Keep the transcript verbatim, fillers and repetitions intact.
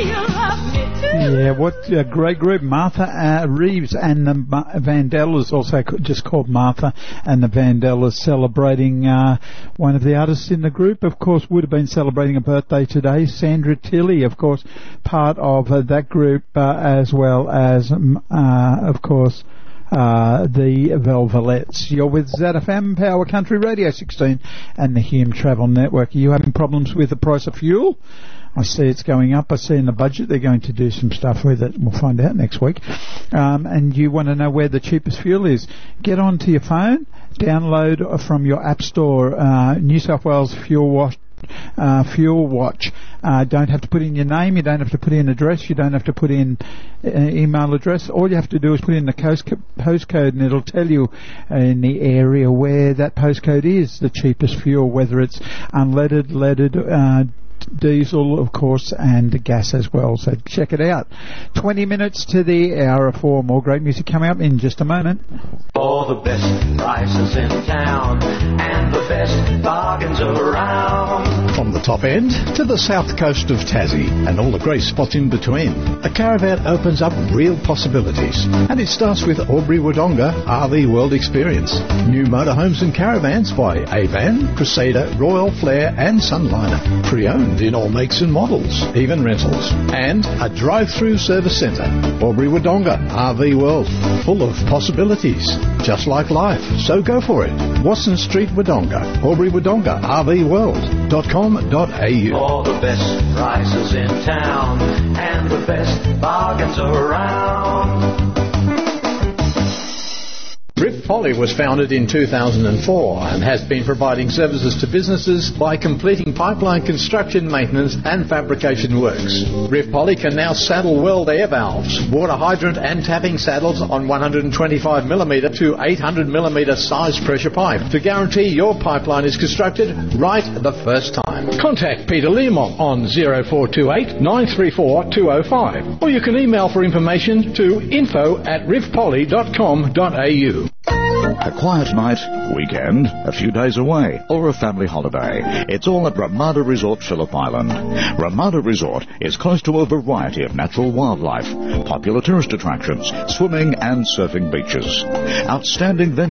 Yeah, what a great group. Martha uh, Reeves and the Ma- Vandellas, also just called Martha and the Vandellas, celebrating uh, one of the artists in the group. Of course, would have been celebrating a birthday today. Sandra Tilley, of course, part of uh, that group, uh, as well as, uh, of course, Uh, the Velvelettes. You're with Z F M, Power Country Radio sixteen and the Hume Travel Network. Are you having problems with the price of fuel? I see it's going up. I see in the budget they're going to do some stuff with it. We'll find out next week. Um, and you want to know where the cheapest fuel is? Get onto your phone, download from your app store uh, New South Wales Fuel Watch. Uh, Fuel Watch. Uh, don't have to put in your name. You don't have to put in address. You don't have to put in uh, email address. All you have to do is put in the coast co- postcode, and it'll tell you uh, in the area where that postcode is the cheapest fuel, whether it's unleaded, leaded, uh, diesel, of course, and gas as well. So check it out. twenty minutes to the hour of four. More great music coming up in just a moment. All the best prices in town and the best bargains around. From the top end to the south coast of Tassie and all the great spots in between, a caravan opens up real possibilities. And it starts with Albury Wodonga R V World Experience. New motorhomes and caravans by Avan, Crusader, Royal Flair and Sunliner. Pre-owned in all makes and models, even rentals. And a drive-through service centre. Albury Wodonga R V World. Full of possibilities. Just like life. So go for it. Watson Street, Wodonga. Albury Wodonga R V World dot com dot a u. All the best prices in town and the best bargains around. Riff Poly was founded in two thousand four and has been providing services to businesses by completing pipeline construction, maintenance and fabrication works. Riff Poly can now saddle weld air valves, water hydrant and tapping saddles on one hundred twenty-five millimetre to eight hundred millimetre size pressure pipe to guarantee your pipeline is constructed right the first time. Contact Peter Learmont on zero four two eight nine three four two zero five or you can email for information to info at riff poly dot com dot a u. A quiet night, weekend, a few days away, or a family holiday. It's all at Ramada Resort, Phillip Island. Ramada Resort is close to a variety of natural wildlife, popular tourist attractions, swimming and surfing beaches. Outstanding venues